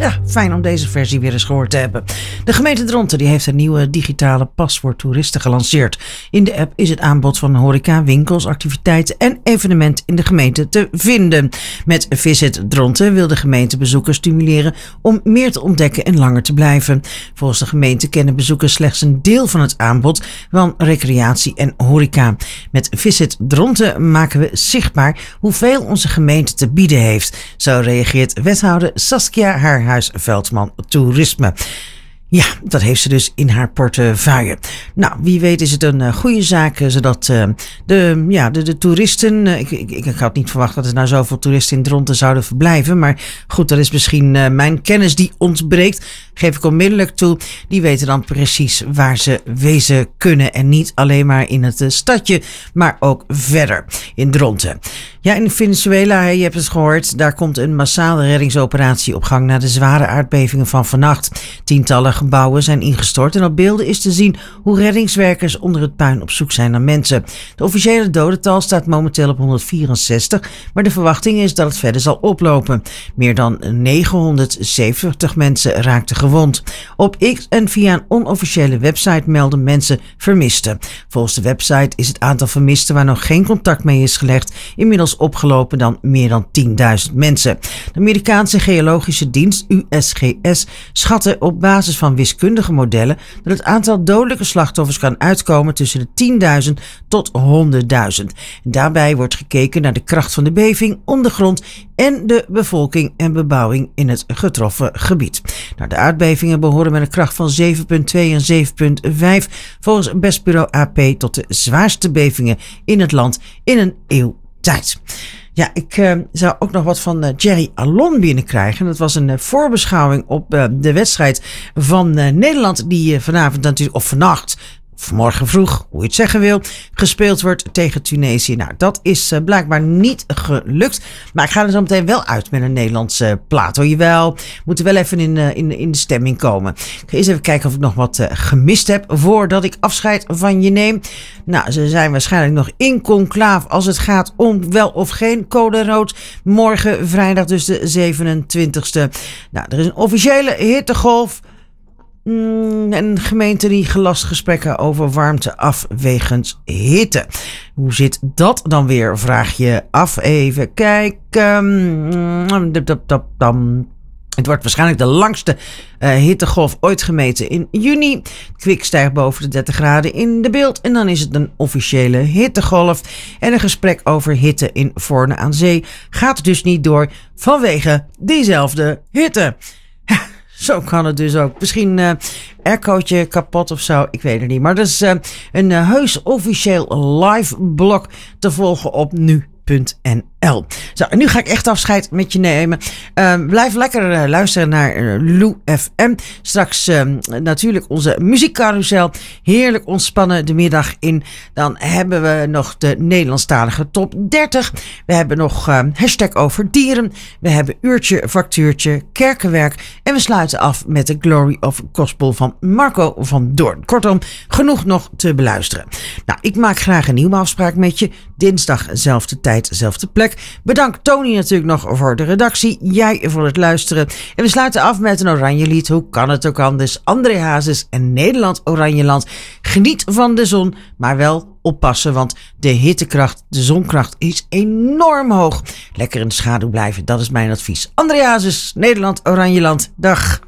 Ja, fijn om deze versie weer eens gehoord te hebben. De gemeente Dronten die heeft een nieuwe digitale pas voor toeristen gelanceerd. In de app is het aanbod van horeca, winkels, activiteiten en evenementen in de gemeente te vinden. Met Visit Dronten wil de gemeente bezoekers stimuleren om meer te ontdekken en langer te blijven. Volgens de gemeente kennen bezoekers slechts een deel van het aanbod van recreatie en horeca. Met Visit Dronten maken we zichtbaar hoeveel onze gemeente te bieden heeft. Zo reageert wethouder Saskia Haarhuis-Veldman Toerisme. Ja, dat heeft ze dus in haar portefeuille. Nou, wie weet is het een goede zaak, zodat de toeristen... Ik had niet verwacht dat er nou zoveel toeristen in Dronten zouden verblijven. Maar goed, dat is misschien mijn kennis die ontbreekt. Geef ik onmiddellijk toe. Die weten dan precies waar ze wezen kunnen. En niet alleen maar in het stadje, maar ook verder in Dronten. Ja, in Venezuela, je hebt het gehoord, daar komt een massale reddingsoperatie op gang na de zware aardbevingen van vannacht. Tientallen gebouwen zijn ingestort en op beelden is te zien hoe reddingswerkers onder het puin op zoek zijn naar mensen. De officiële dodental staat momenteel op 164, maar de verwachting is dat het verder zal oplopen. Meer dan 970 mensen raakten gewond. Op X en via een onofficiële website melden mensen vermisten. Volgens de website is het aantal vermisten waar nog geen contact mee is gelegd inmiddels opgelopen dan meer dan 10.000 mensen. De Amerikaanse Geologische Dienst, USGS, schatte op basis van wiskundige modellen dat het aantal dodelijke slachtoffers kan uitkomen tussen de 10.000 tot 100.000. Daarbij wordt gekeken naar de kracht van de beving, ondergrond en de bevolking en bebouwing in het getroffen gebied. Nou, de aardbevingen behoren met een kracht van 7,2 en 7,5 volgens persbureau AP tot de zwaarste bevingen in het land in een eeuw tijd. Ja, ik zou ook nog wat van Jerry Allon binnenkrijgen. Dat was een voorbeschouwing op de wedstrijd van Nederland die vanavond natuurlijk, of vannacht, vanmorgen vroeg, hoe je het zeggen wil, gespeeld wordt tegen Tunesië. Nou, dat is blijkbaar niet gelukt. Maar ik ga er zo meteen wel uit met een Nederlandse plaat. Hoor je wel, we moeten wel even in de stemming komen. Ik ga eerst even kijken of ik nog wat gemist heb voordat ik afscheid van je neem. Nou, ze zijn waarschijnlijk nog in conclaaf als het gaat om wel of geen code rood. Morgen, vrijdag dus de 27e. Nou, er is een officiële hittegolf. Een gemeente die gelast gesprekken over warmte af wegens hitte. Hoe zit dat dan weer, vraag je af. Even kijken. Het wordt waarschijnlijk de langste hittegolf ooit gemeten in juni. Kwik stijgt boven de 30 graden in de beeld. En dan is het een officiële hittegolf. En een gesprek over hitte in Voorne aan Zee gaat dus niet door vanwege diezelfde hitte. Zo kan het dus ook. Misschien aircootje kapot of zo. Ik weet het niet. Maar dat is een heus officieel live blog te volgen op nu.nl. Zo, en nu ga ik echt afscheid met je nemen. Blijf lekker luisteren naar Lou FM. Straks natuurlijk onze muziekcarousel. Heerlijk ontspannen de middag in. Dan hebben we nog de Nederlandstalige top 30. We hebben nog hashtag over dieren. We hebben uurtje, factuurtje, kerkenwerk. En we sluiten af met de Glory of Gospel van Marco van Doorn. Kortom, genoeg nog te beluisteren. Nou, ik maak graag een nieuwe afspraak met je. Dinsdag, zelfde tijd, zelfde plek. Bedankt Tony natuurlijk nog voor de redactie. Jij voor het luisteren. En we sluiten af met een oranje lied. Hoe kan het ook anders? André Hazes en Nederland Oranjeland. Geniet van de zon, maar wel oppassen, want de hittekracht, de zonkracht is enorm hoog. Lekker in de schaduw blijven, dat is mijn advies. André Hazes, Nederland Oranjeland. Dag.